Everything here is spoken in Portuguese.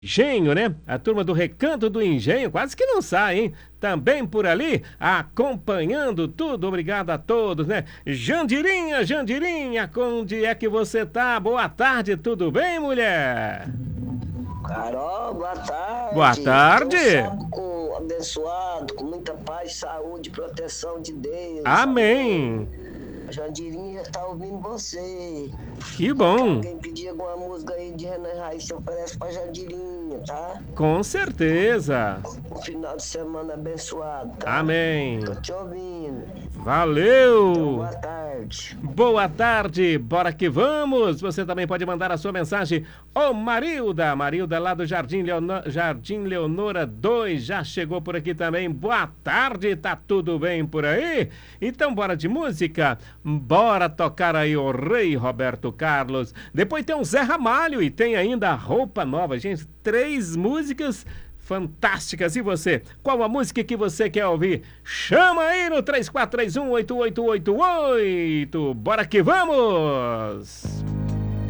Engenho, né? A turma do Recanto do Engenho quase que não sai, hein? Também por ali, acompanhando tudo. Obrigado a todos, né? Jandirinha, Jandirinha, onde é que você tá? Boa tarde, tudo bem, mulher? Carol, boa tarde. Boa tarde. Um sábado abençoado, com muita paz, saúde, proteção de Deus. Amém. A Jandirinha está ouvindo você. Que bom. Alguém pedir alguma música aí de Renan Raíssa, oferece pra Jandirinha, tá? Com certeza. Um final de semana abençoado, tá? Amém. Tô te ouvindo. Valeu. Então, boa tarde. Boa tarde, bora que vamos. Você também pode mandar a sua mensagem. Ô Marilda, Marilda lá do Jardim Leonora 2, já chegou por aqui também. Boa tarde, tá tudo bem por aí? Então bora de música, bora tocar aí o Rei Roberto Carlos. Depois tem o Zé Ramalho e tem ainda a Roupa Nova. Gente, 3 músicas fantásticas. E você? Qual a música que você quer ouvir? Chama aí no 3431-8888. Bora que vamos!